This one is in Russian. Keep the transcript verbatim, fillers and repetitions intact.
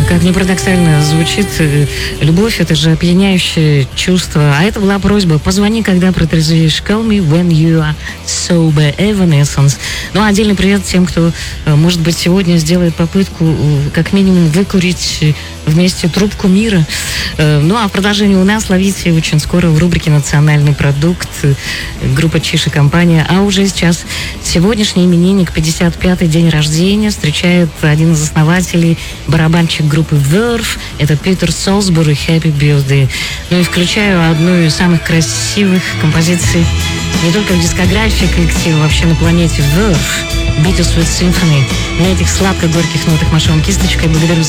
Как ни парадоксально звучит, любовь — это же опьяняющее чувство. А это была просьба: позвони, когда протрезвеешь. Call me when you are sober. Evanescence. Ну, а отдельный привет тем, кто, может быть, сегодня сделает попытку как минимум выкурить вместе трубку мира. Ну, а в продолжении у нас ловите очень скоро в рубрике «Национальный продукт» группа «Чиж и компания». А уже сейчас сегодняшний именинник, пятьдесят пятый день рождения, встречает один из основателей, барабанщик группы Verve. Это Питер Солсбери. Happy Birthday. Ну и включаю одну из самых красивых композиций не только в дискографии коллектива, вообще на планете Verve. Bittersweet Symphony. На этих сладко-горьких нотах машем кисточкой. Благодарю за